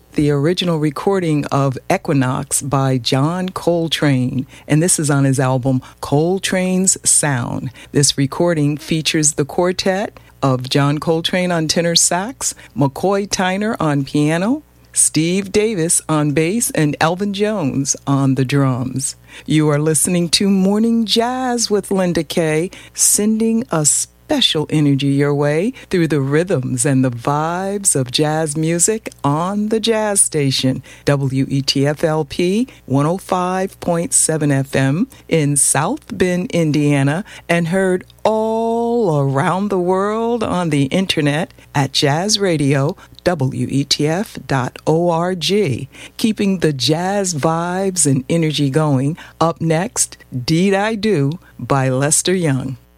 the original recording of Equinox by John Coltrane, and this is on his album Coltrane's Sound. This recording features the quartet of John Coltrane on tenor sax, McCoy Tyner on piano, Steve Davis on bass, and Elvin Jones on the drums. You are listening to Morning Jazz with Linda Kay, sending a special energy your way through the rhythms and the vibes of jazz music on the jazz station, WETF-LP 105.7 FM in South Bend, Indiana, and heard all around the world on the internet at jazzradio.wetf.org. Keeping the jazz vibes and energy going. Up next, Deed I Do by Lester Young.